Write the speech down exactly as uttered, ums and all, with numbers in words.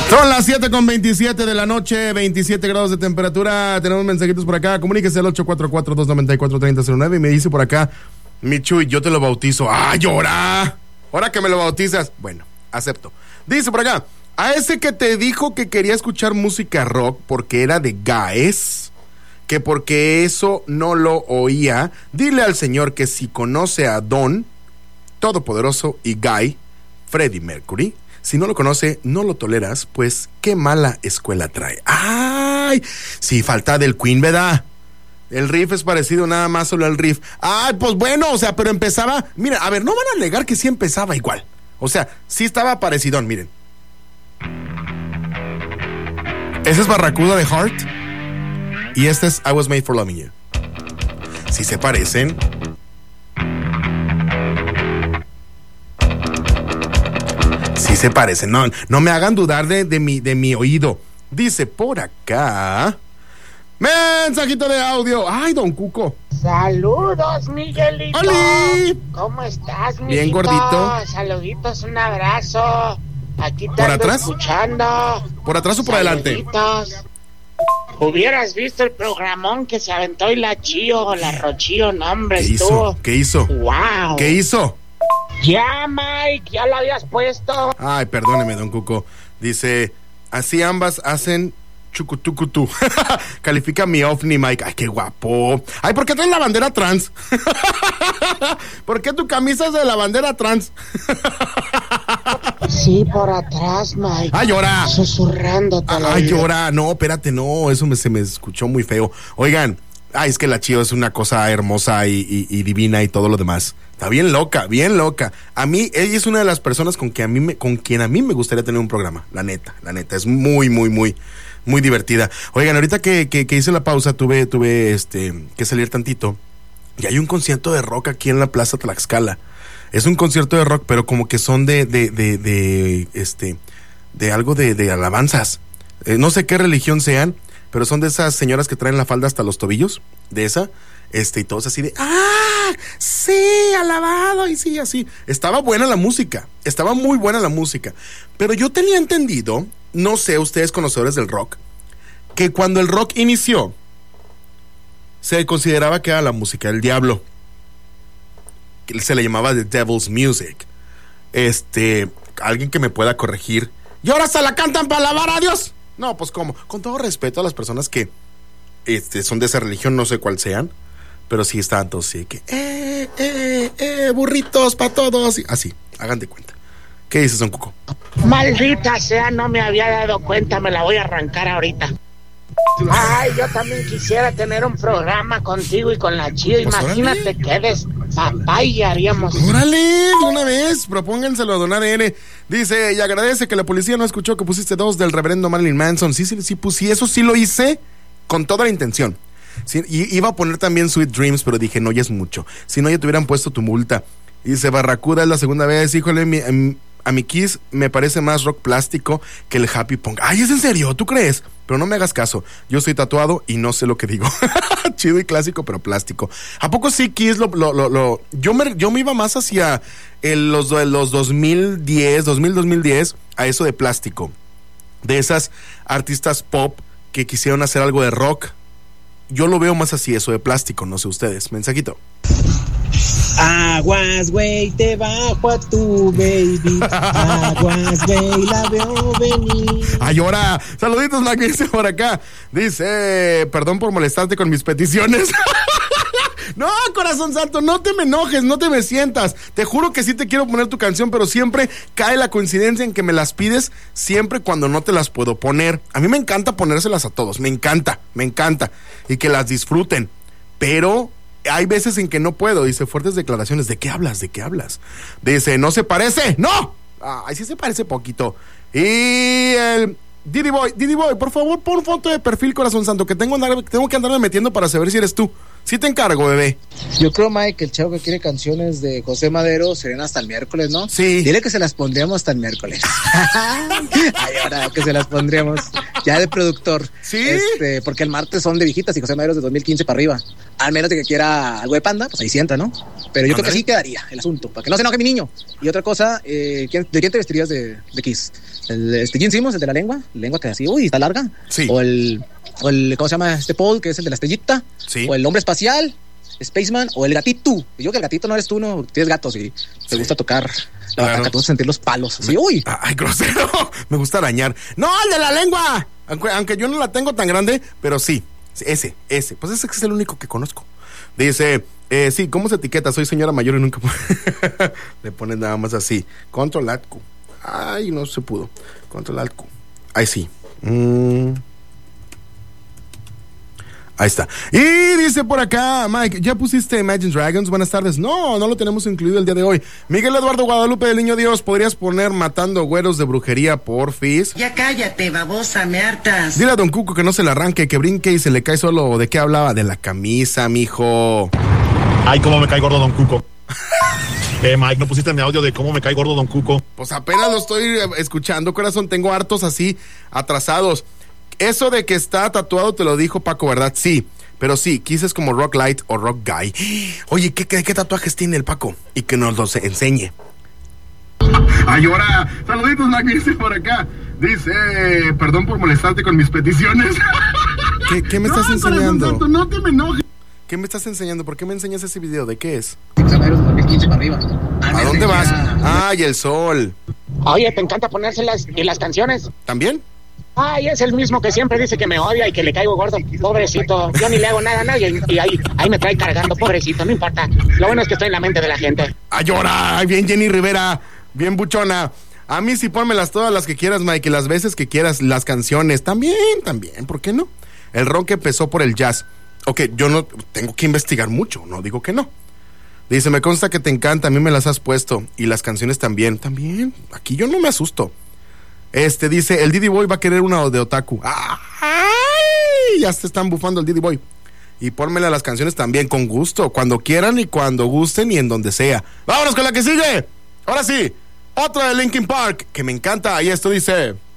Son las siete con veintisiete de la noche, veintisiete grados de temperatura. Tenemos mensajitos por acá. Comuníquese al ocho cuatro cuatro, dos nueve cuatro, tres cero cero nueve y me dice por acá, mi Chuy, yo te lo bautizo. ¡Ay, ahora! Ahora que me lo bautizas. Bueno, acepto. Dice por acá, a ese que te dijo que quería escuchar música rock porque era de guys, que porque eso no lo oía, dile al señor que si conoce a Don Todopoderoso y Guy, Freddie Mercury, si no lo conoce, no lo toleras, pues qué mala escuela trae. ¡Ay! Sí, falta del Queen, ¿verdad? El riff es parecido nada más solo al riff. ¡Ay, pues bueno! O sea, pero empezaba... Mira, a ver, no van a negar que sí empezaba igual. O sea, sí estaba parecidón, miren. Ese es Barracuda de Heart. Y este es I Was Made for Loving You. Sí se parecen. Sí se parecen. No, no me hagan dudar de, de, mi, de mi oído. Dice por acá... Mensajito de audio. Ay, don Cuco. Saludos, Miguelito. ¡Holi! ¿Cómo estás, Miguelito? Bien gordito. Saluditos, un abrazo. Aquí te ¿Por ando atrás? escuchando. ¿Por atrás o por adelante? Saluditos. Hubieras visto el programón que se aventó y la Chío, la Rochío, no, hombre, ¿Qué hizo? estuvo. ¿Qué hizo? Wow. ¿Qué hizo? Ya, Mike, ya lo habías puesto. Ay, perdóneme, don Cuco. Dice, así ambas hacen chucutucutú. Califica mi ovni, Mike. Ay, qué guapo. Ay, ¿por qué traes la bandera trans? ¿Por qué tu camisa es de la bandera trans? Sí, por atrás, Mike. ¡Ay, llora! Susurrándote. ¡Ay, llora! No, espérate, no. Eso me, se me escuchó muy feo. Oigan, ay, es que la Chío es una cosa hermosa y, y, y divina y todo lo demás. Está bien loca, bien loca. A mí, ella es una de las personas con, que a mí me, con quien a mí me gustaría tener un programa. La neta, la neta. Es muy, muy, muy, muy divertida. Oigan, ahorita que, que, que hice la pausa, tuve, tuve este, que salir tantito. Y hay un concierto de rock aquí en la Plaza Tlaxcala. Es un concierto de rock, pero como que son de, de, de, de este, de algo de, de alabanzas. Eh, no sé qué religión sean, pero son de esas señoras que traen la falda hasta los tobillos, de esa, este, y todos así de, ¡ah! Sí, alabado, y sí, así. Estaba buena la música, estaba muy buena la música, pero yo tenía entendido, no sé, ustedes conocedores del rock, que cuando el rock inició, se consideraba que era la música del diablo. Se le llamaba The Devil's Music. Este, alguien que me pueda corregir. ¿Y ahora se la cantan para alabar a Dios? No, pues ¿cómo? Con todo respeto a las personas que este, son de esa religión, no sé cuál sean, pero sí están todos así que, eh, eh, eh, burritos para todos. Así, hagan de cuenta. ¿Qué dices, don Cuco? Maldita sea, no me había dado cuenta, me la voy a arrancar ahorita. Ay, yo también quisiera tener un programa contigo y con la Chío. Pues imagínate órale. Que eres papá y haríamos. Órale, de una vez, propóngenselo a don A D N. Dice, y agradece que la policía no escuchó que pusiste dos del reverendo Marilyn Manson. Sí, sí, sí, pues sí, eso sí lo hice con toda la intención. Sí, y iba a poner también Sweet Dreams, pero dije, no, ya es mucho. Si no, ya te hubieran puesto tu multa. Y dice, Barracuda es la segunda vez, híjole, mi, mi, a mi Kiss me parece más rock plástico que el happy punk. Ay, ¿es en serio? ¿Tú crees? Pero no me hagas caso, yo soy tatuado y no sé lo que digo. Chido y clásico, pero plástico. ¿A poco sí, Kiss, lo, lo, lo, lo... Yo, me, yo me iba más hacia el, los, los dos mil diez, dos mil, dos mil diez, a eso de plástico. De esas artistas pop que quisieron hacer algo de rock. Yo lo veo más así, eso de plástico, no sé ustedes. Mensajito. Aguas, güey, te bajo a tu baby. Aguas, güey, la veo venir. Ay, ahora, saluditos, la que dice por acá. Dice, perdón por molestarte con mis peticiones. No, corazón santo, no te me enojes, no te me sientas. Te juro que sí te quiero poner tu canción, pero siempre cae la coincidencia en que me las pides siempre cuando no te las puedo poner. A mí me encanta ponérselas a todos, me encanta, me encanta. Y que las disfruten, pero hay veces en que no puedo. Dice, fuertes declaraciones. ¿De qué hablas? ¿De qué hablas? Dice, ¿no se parece? ¡No! Ay, sí se parece poquito. Y el Didi Boy, Didi Boy, por favor, pon foto de perfil, corazón santo, que tengo, andar, tengo que andarme metiendo para saber si eres tú. Sí te encargo, bebé. Yo creo, Mike, que el chavo que quiere canciones de José Madero serían hasta el miércoles, ¿no? Sí. Dile que se las pondríamos hasta el miércoles. Ay, ahora que se las pondríamos. ya de productor. Sí. Este, porque el martes son de viejitas y José Madero es de dos mil quince para arriba. Al menos de que quiera algo de Panda, pues ahí sí entra, ¿no? Pero yo creo que así quedaría el asunto, para que no se enoje mi niño. Y otra cosa, eh, ¿quién, ¿de quién te vestirías de, de Kiss? ¿El, este, Gene Simmons, el de la lengua? La lengua que así, uy, está larga. Sí. O el, o el, ¿cómo se llama? Este Paul, que es el de la estrellita. Sí. O el hombre espacial, Spaceman, o el gatito. Yo que el gatito no eres tú, no, tienes gatos y te sí. gusta tocar la claro. vaca, te gusta sentir los palos. Así, uy. Ay, grosero, me gusta arañar. No, el de la lengua. Aunque, aunque yo no la tengo tan grande, pero sí, ese, ese. Pues ese es el único que conozco. Dice, eh, sí, ¿cómo se etiqueta? Soy señora mayor y nunca... Le ponen nada más así. Control Alt Q. Ay, no se pudo. Control Alt Q. Ahí sí. Mm. Ahí está. Y dice por acá, Mike, ¿ya pusiste Imagine Dragons? Buenas tardes. No, no lo tenemos incluido el día de hoy. Miguel Eduardo Guadalupe del Niño Dios, ¿podrías poner Matando Güeros de Brujería, porfis? Ya cállate, babosa, me hartas. Dile a Don Cuco que no se le arranque, que brinque y se le cae solo. ¿De qué hablaba? De la camisa, mijo. Ay, cómo me cae gordo Don Cuco. Eh, Mike, ¿no pusiste mi audio de cómo me cae gordo Don Cuco? Pues apenas lo estoy escuchando, corazón. Tengo hartos así, atrasados. Eso de que está tatuado te lo dijo Paco, ¿verdad? Sí, pero sí, Kiss es como Rock Light o Rock Guy. Oye, ¿qué, qué, qué tatuajes tiene el Paco? Y que nos los enseñe. Ay, ahora, saluditos, Mac, dice por acá. Dice, perdón por molestarte con mis peticiones. ¿Qué, qué me estás no, enseñando? Santo, no te me enojes. ¿Qué me estás enseñando? ¿Por qué me enseñas ese video? ¿De qué es? José Madero es de dos mil quince para arriba. ¿A dónde vas? Ay, el sol. Oye, ¿te encanta ponérselas y las canciones? ¿También? Ay, es el mismo que siempre dice que me odia y que le caigo gordo. Pobrecito, yo ni le hago nada a nadie y ahí, ahí me trae cargando, pobrecito, no importa. Lo bueno es que estoy en la mente de la gente. ¡A llorar! Bien Jenny Rivera, bien buchona. A mí sí pónmelas todas las que quieras, Mike, y las veces que quieras, las canciones. También, también, ¿por qué no? El rock empezó por el jazz. Ok, yo no tengo que investigar mucho, no digo que no. Dice, me consta que te encanta, a mí me las has puesto. Y las canciones también, también. Aquí yo no me asusto. Este dice, el Didi Boy va a querer una de otaku. ¡Ay! Ya se están bufando el Didi Boy. Y pónmela las canciones también, con gusto. Cuando quieran y cuando gusten y en donde sea. ¡Vámonos con la que sigue! Ahora sí, otra de Linkin Park, que me encanta. Y esto dice...